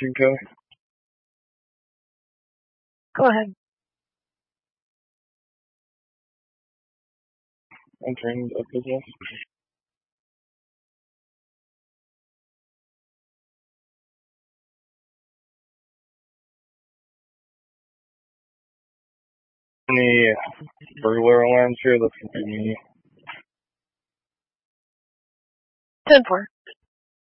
Okay. Go ahead. Entering the business. Any burglar alarms here? This could be me. 10-4.